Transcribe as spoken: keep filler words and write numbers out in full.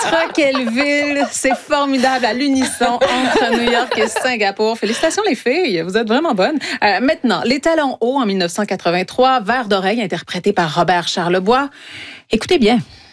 entre quelle ville? C'est formidable à l'unisson entre New York et Singapour. Félicitations les filles, vous êtes vraiment bonnes. Euh, maintenant, Les Talons hauts en mille neuf cent quatre-vingt-trois, Vers d'oreille interprété par Robert Charlebois. Écoutez bien.